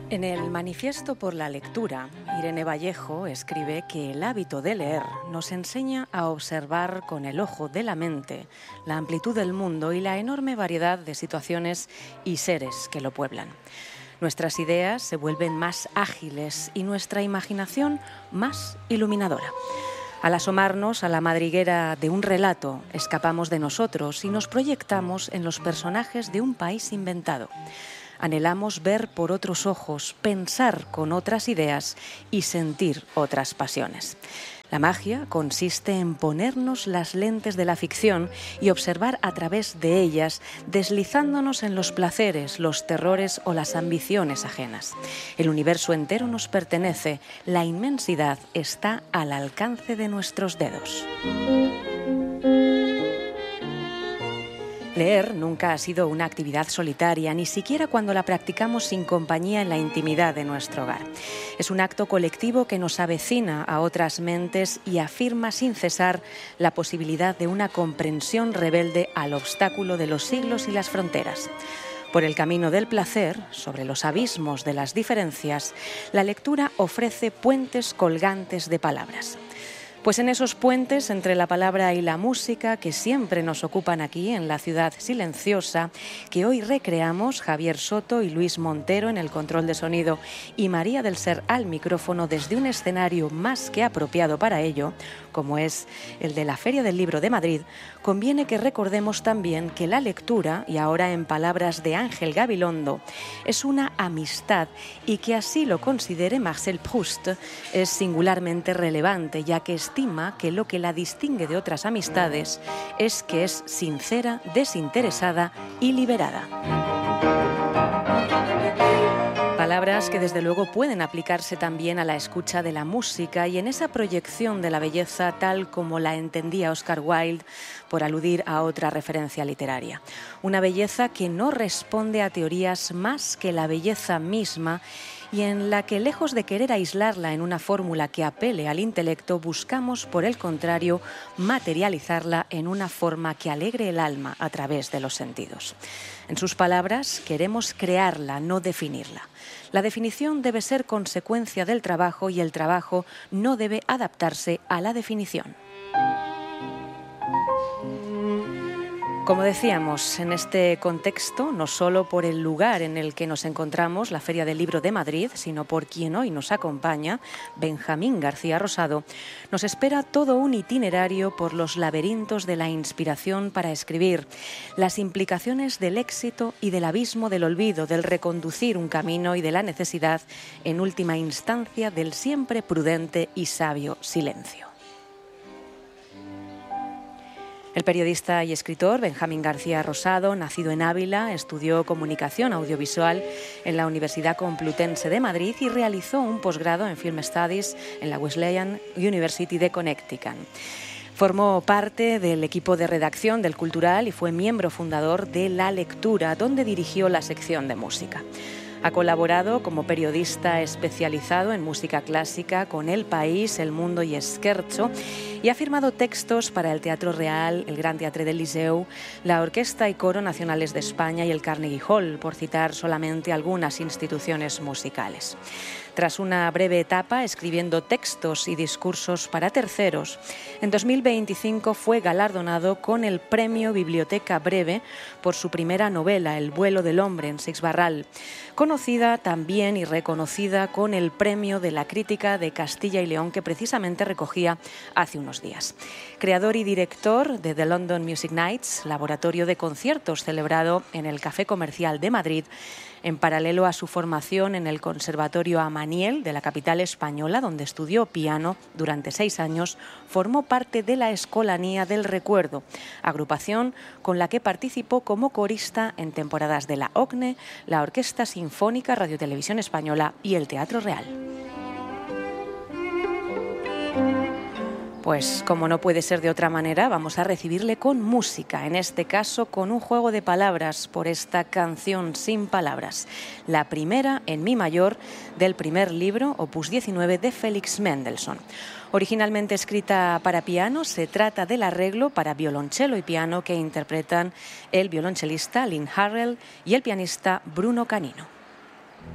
En el Manifiesto por la Lectura, Irene Vallejo escribe que el hábito de leer nos enseña a observar con el ojo de la mente la amplitud del mundo y la enorme variedad de situaciones y seres que lo pueblan. Nuestras ideas se vuelven más ágiles y nuestra imaginación más iluminadora. Al asomarnos a la madriguera de un relato, escapamos de nosotros y nos proyectamos en los personajes de un país inventado. Anhelamos ver por otros ojos, pensar con otras ideas y sentir otras pasiones. La magia consiste en ponernos las lentes de la ficción y observar a través de ellas, deslizándonos en los placeres, los terrores o las ambiciones ajenas. El universo entero nos pertenece, la inmensidad está al alcance de nuestros dedos. Leer nunca ha sido una actividad solitaria, ni siquiera cuando la practicamos sin compañía en la intimidad de nuestro hogar. Es un acto colectivo que nos avecina a otras mentes y afirma sin cesar la posibilidad de una comprensión rebelde al obstáculo de los siglos y las fronteras. Por el camino del placer, sobre los abismos de las diferencias, la lectura ofrece puentes colgantes de palabras. Pues en esos puentes entre la palabra y la música que siempre nos ocupan aquí en la ciudad silenciosa, que hoy recreamos Javier Soto y Luis Montero en el control de sonido y María del Ser al micrófono desde un escenario más que apropiado para ello, como es el de la Feria del Libro de Madrid, conviene que recordemos también que la lectura, y ahora en palabras de Ángel Gabilondo, es una amistad y que así lo considere Marcel Proust es singularmente relevante, ya que estima que lo que la distingue de otras amistades es que es sincera, desinteresada y liberada. Palabras que desde luego pueden aplicarse también a la escucha de la música y en esa proyección de la belleza tal como la entendía Oscar Wilde, por aludir a otra referencia literaria. Una belleza que no responde a teorías más que la belleza misma y en la que, lejos de querer aislarla en una fórmula que apele al intelecto, buscamos, por el contrario, materializarla en una forma que alegre el alma a través de los sentidos. En sus palabras, queremos crearla, no definirla. La definición debe ser consecuencia del trabajo y el trabajo no debe adaptarse a la definición. Como decíamos, en este contexto, no solo por el lugar en el que nos encontramos, la Feria del Libro de Madrid, sino por quien hoy nos acompaña, Benjamín García Rosado, nos espera todo un itinerario por los laberintos de la inspiración para escribir, las implicaciones del éxito y del abismo del olvido, del reconducir un camino y de la necesidad, en última instancia, del siempre prudente y sabio silencio. El periodista y escritor Benjamín García Rosado, nacido en Ávila, estudió comunicación audiovisual en la Universidad Complutense de Madrid y realizó un posgrado en Film Studies en la Wesleyan University de Connecticut. Formó parte del equipo de redacción del Cultural y fue miembro fundador de La Lectura, donde dirigió la sección de música. Ha colaborado como periodista especializado en música clásica con El País, El Mundo y Scherzo y ha firmado textos para el Teatro Real, el Gran Teatre del Liceu, la Orquesta y Coro Nacionales de España y el Carnegie Hall, por citar solamente algunas instituciones musicales. Tras una breve etapa escribiendo textos y discursos para terceros, en 2025 fue galardonado con el Premio Biblioteca Breve por su primera novela, El vuelo del hombre, en Seix Barral, conocida también y reconocida con el Premio de la Crítica de Castilla y León que precisamente recogía hace unos días. Creador y director de The London Music Nights, laboratorio de conciertos celebrado en el Café Comercial de Madrid, en paralelo a su formación en el Conservatorio Amaniel de la capital española, donde estudió piano durante 6 años, formó parte de la Escolanía del Recuerdo, agrupación con la que participó como corista en temporadas de la OCNE, la Orquesta Sinfónica, Radio Televisión Española y el Teatro Real. Pues como no puede ser de otra manera, vamos a recibirle con música, en este caso con un juego de palabras por esta canción sin palabras, la primera en mi mayor del primer libro, opus 19 de Félix Mendelssohn. Originalmente escrita para piano, se trata del arreglo para violonchelo y piano que interpretan el violonchelista Lynn Harrell y el pianista Bruno Canino.